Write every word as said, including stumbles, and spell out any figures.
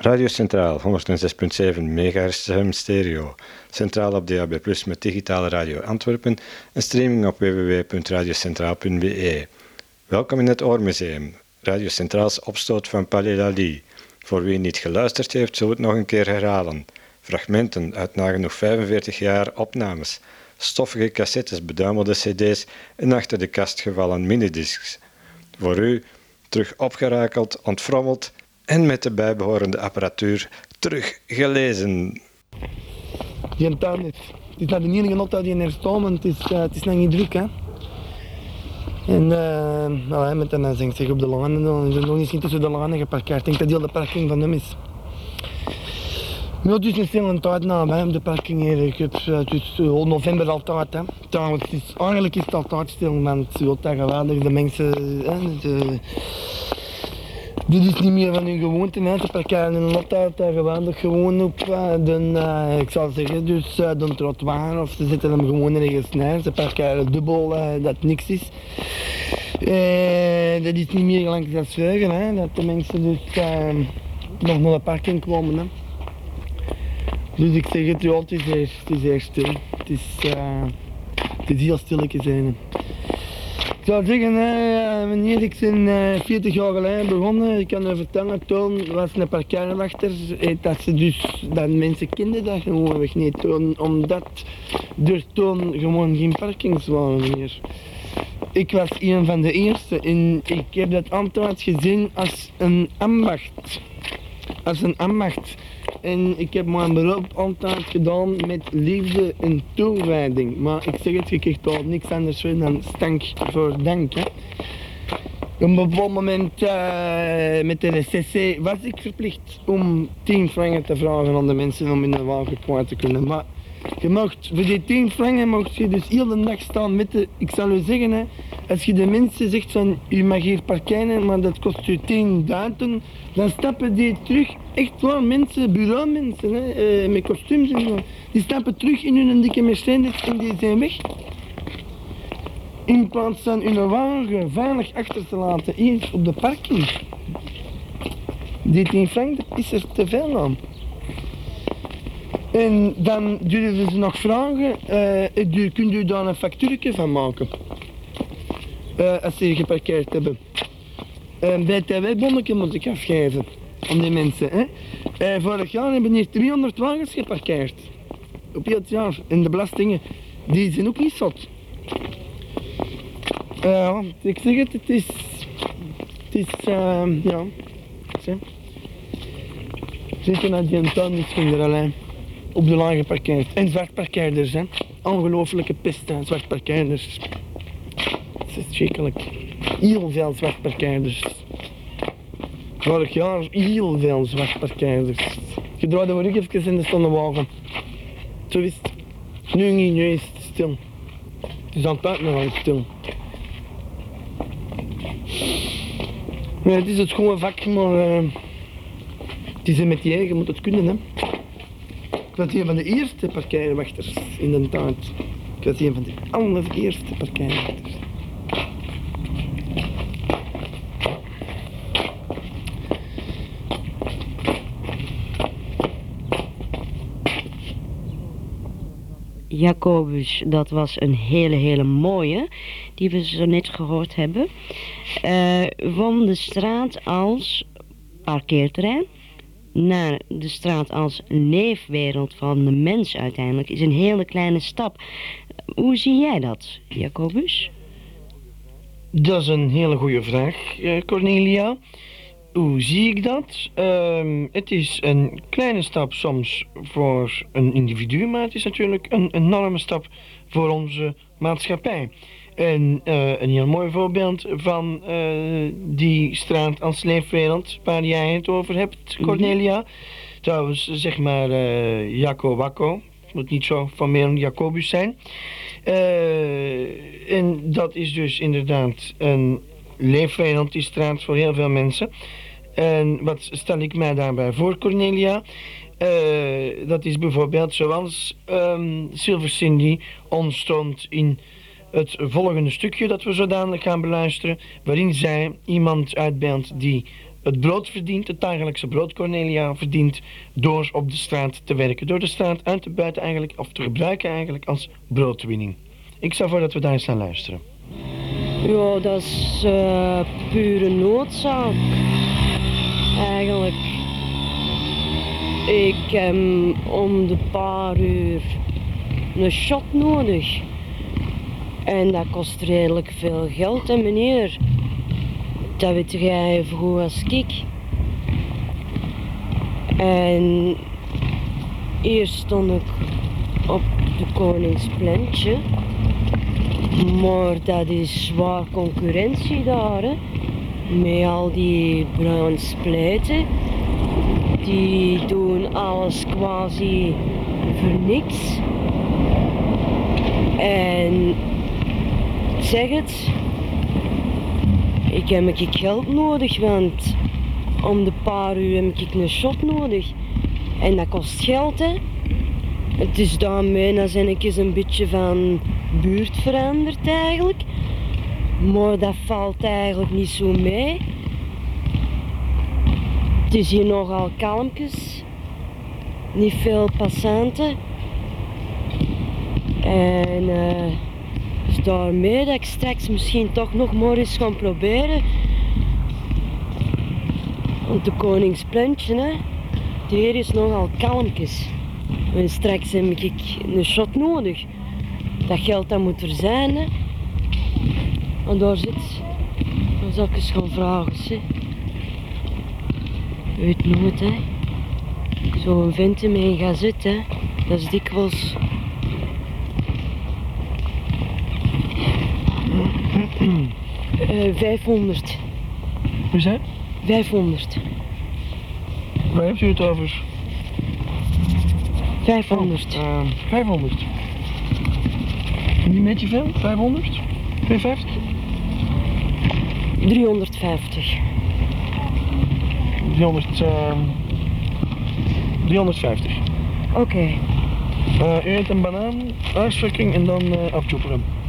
Radio Centraal, honderdzes komma zeven megahertz stereo. Centraal op D A B plus, met digitale radio Antwerpen en streaming op w w w punt radiocentraal punt b e. Welkom in het Oormuseum. Radio Centraals opstoot van Palais Lally. Voor wie niet geluisterd heeft, zullen we het nog een keer herhalen. Fragmenten uit nagenoeg vijfenveertig jaar opnames. Stoffige cassettes, beduimelde cd's en achter de kast gevallen minidiscs. Voor u terug opgerakeld, ontfrommeld en met de bijbehorende apparatuur terug gelezen. Geen tuin is. Het is naar de enige auto die er staat, maar het is, uh, het is nog niet druk, hè. En uh, nou, met een uh, zeg op de laan, dan is er nog niet tussen de lanen geparkeerd. Ik denk dat heel de parking van hem is. Maar het is een stille tijd na bij hem, de parking hier. Ik heb, uh, het is uh, november altijd, hè. Trouwens, het is, eigenlijk is het altijd stil, want het is wel tegenwoordig de mensen... Uh, de, Dit is niet meer van hun gewoonte, hè. Ze parkeren in een auto tegenwoordig gewoon op uh, de, uh, ik zal zeggen, dus uh, de trottoir, of ze zetten hem gewoon ergens neer. Ze parkeren dubbel, uh, dat niks is. Uh, dat is niet meer gelijk als vroeger, hè, dat de mensen dus uh, nog naar de parking komen, hè. Dus ik zeg het, ja, het is hier, het is hier stil. Het is, uh, het is heel stilletjes zijn. Ik zou zeggen, uh, wanneer ik zijn uh, veertig jaar geleden begonnen, ik kan u vertellen, toen was een parkeerwachter, dat ze dus, dat mensen kenden dat gewoonweg niet, toen, omdat er toen gewoon geen parkings waren meer. Ik was een van de eerste en ik heb dat altijd gezien als een ambacht. Als een ambacht. En ik heb mijn beroep altijd gedaan met liefde en toewijding. Maar ik zeg het, je krijgt daar niks anders voor dan stank voor dank. Hè. Op een bepaald moment uh, met de recessie was ik verplicht om tien franken te vragen aan de mensen om in de wagen kwijt te kunnen. Maar je mocht, voor die tien franken mocht je dus heel de dag staan met de, ik zal u zeggen, hè, als je de mensen zegt van, u mag hier parkeren, maar dat kost u tienduizend, dan stappen die terug, echt waar, mensen, bureaumensen, hè, uh, met kostuums en zo, die stappen terug in hun dikke Mercedes en die zijn weg. In plaats van hun wagen veilig achter te laten hier op de parking. Die tien frank, dat is er te veel aan. En dan durven ze nog vragen, uh, kunt u daar een factuurtje van maken? Uh, als ze hier geparkeerd hebben. Een B T W-bonnetje moet ik afgeven aan die mensen. Hè? Uh, vorig jaar hebben hier tweehonderd wagens geparkeerd. Op heel het jaar. En de belastingen, die zijn ook niet zot. Uh, ik zeg het, het is... Het is, uh, ja... Zie. Zeker naar die tuin misschien er alleen. Op de laan geparkeerd. En zwartparkeerders, hè. Ongelooflijke pest, hè. Zwartparkeerders. Het is schrikkelijk. Heel veel zwartparkeerders. Vorig jaar heel veel zwartparkeerders. Je draaide voor ik even in de zonnewagen. Zo is het. Nu niet, nu is het stil. Het is altijd nog wel stil. Ja, het is het schone vak, maar uh, het is een metier, je moet het kunnen, hè. Ik was een van de eerste parkeerwachters in de tijd. Ik was een van de allereerste parkeerwachters. Jacobus, dat was een hele, hele mooie, die we zo net gehoord hebben. Uh, van de straat als parkeerterrein naar de straat als leefwereld van de mens uiteindelijk is een hele kleine stap. Hoe zie jij dat, Jacobus? Dat is een hele goede vraag, Cornelia. Hoe zie ik dat? Uh, het is een kleine stap soms voor een individu, maar het is natuurlijk een enorme stap voor onze maatschappij. En uh, een heel mooi voorbeeld van uh, die straat als leefwereld waar jij het over hebt, Cornelia. Mm-hmm. Trouwens, zeg maar uh, Jacco Wacco. Het moet niet zo formeel Jacobus zijn. Uh, en dat is dus inderdaad een leefwereld, die straat voor heel veel mensen. En wat stel ik mij daarbij voor, Cornelia? Uh, dat is bijvoorbeeld zoals um, Silver Cindy ontstond in het volgende stukje dat we zo dadelijk gaan beluisteren, waarin zij iemand uitbeeldt die het brood verdient, het dagelijkse brood, Cornelia, verdient door op de straat te werken. Door de straat uit te buiten eigenlijk, of te gebruiken eigenlijk als broodwinning. Ik stel voor dat we daar eens aan luisteren. Ja, dat is uh, pure noodzaak. Eigenlijk. Ik heb om de paar uur een shot nodig. En dat kost redelijk veel geld, hè meneer. Dat weet jij even goed als ik. En hier stond ik op de Koningsplantje. Maar dat is zwaar concurrentie daar, hè. Met al die bruine spleten. Die doen alles quasi voor niks. En ik zeg het, ik heb ik geld nodig, want om de paar uur heb ik een shot nodig. En dat kost geld, hè. Het is daarmee, dan ben ik eens een beetje van buurt veranderd eigenlijk. Maar dat valt eigenlijk niet zo mee. Het is hier nogal kalmpjes. Niet veel passanten. En uh, dus daarmee dat ik straks misschien toch nog maar eens ga proberen. Want de Koningsplantje, hè, hier is nogal kalmpjes. En straks heb ik een shot nodig. Dat geld dat moet er zijn, hè. En daar zit, dan zal ik eens gaan vragen, hè. Weet nooit, hè. Zo'n vent met een gazet, hè. Dat is dikwijls. Uh, vijfhonderd. Hoe zei? vijfhonderd. Waar heeft u het over? vijfhonderd. Oh, uh, vijfhonderd. Niet een beetje veel? vijfhonderd? tweehonderdvijftig? driehonderdvijftig. driehonderd, uh, driehonderdvijftig. Oké. Okay. Uh, u eet een banaan, uitstrekking en dan uh, afchopperen.